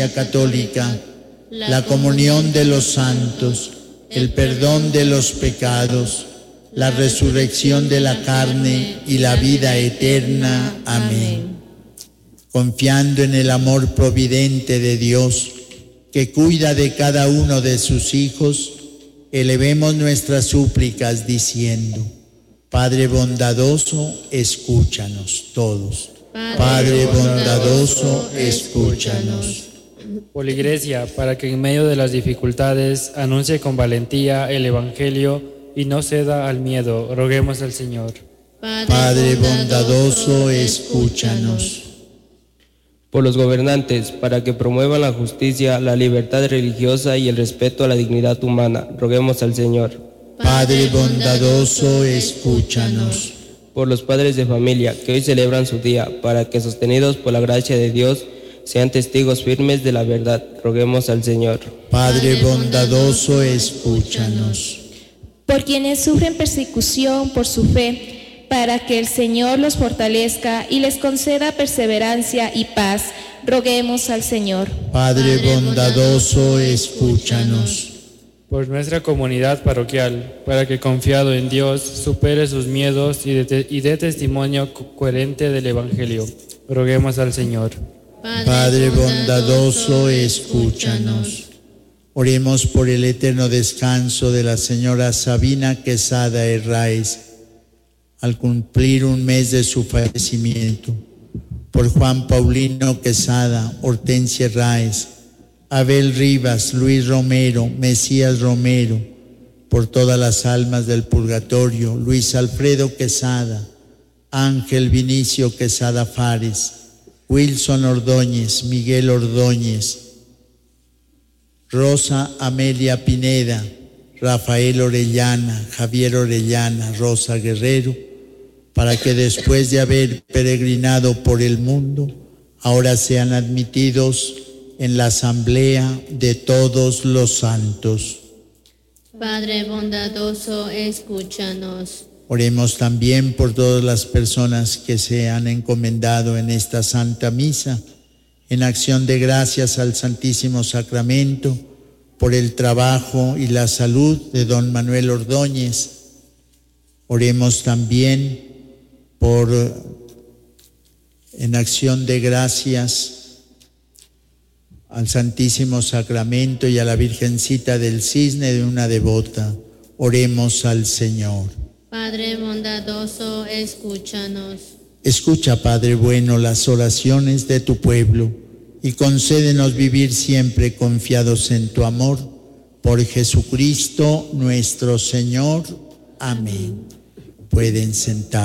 Iglesia Católica, la comunión de los santos, el perdón de los pecados, la resurrección de la carne y la vida eterna. Amén. Confiando en el amor providente de Dios, que cuida de cada uno de sus hijos, elevemos nuestras súplicas diciendo: Padre bondadoso, escúchanos todos. Padre bondadoso, escúchanos. Por la Iglesia, para que en medio de las dificultades anuncie con valentía el Evangelio y no ceda al miedo, roguemos al Señor. Padre bondadoso, escúchanos. Por los gobernantes, para que promuevan la justicia, la libertad religiosa y el respeto a la dignidad humana, roguemos al Señor. Padre bondadoso, escúchanos. Por los padres de familia que hoy celebran su día, para que sostenidos por la gracia de Dios sean testigos firmes de la verdad, roguemos al Señor. Padre bondadoso, escúchanos. Por quienes sufren persecución por su fe, para que el Señor los fortalezca y les conceda perseverancia y paz, roguemos al Señor. Padre bondadoso, escúchanos. Por nuestra comunidad parroquial, para que confiado en Dios supere sus miedos y dé testimonio coherente del Evangelio, roguemos al Señor. Padre bondadoso, escúchanos. Oremos por el eterno descanso de la señora Sabina Quesada Herráez, al cumplir un mes de su fallecimiento. Por Juan Paulino Quesada, Hortensia Herráez, Abel Rivas, Luis Romero, Mesías Romero, por todas las almas del purgatorio, Luis Alfredo Quesada, Ángel Vinicio Quesada Fares, Wilson Ordóñez, Miguel Ordóñez, Rosa Amelia Pineda, Rafael Orellana, Javier Orellana, Rosa Guerrero, para que después de haber peregrinado por el mundo, ahora sean admitidos en la asamblea de todos los santos. Padre bondadoso, escúchanos. Oremos también por todas las personas que se han encomendado en esta Santa Misa, en acción de gracias al Santísimo Sacramento, por el trabajo y la salud de don Manuel Ordóñez. Oremos también en acción de gracias al Santísimo Sacramento y a la Virgencita del Cisne de una devota. Oremos al Señor. Padre bondadoso, escúchanos. Escucha, Padre bueno, las oraciones de tu pueblo y concédenos vivir siempre confiados en tu amor. Por Jesucristo nuestro Señor. Amén. Pueden sentar.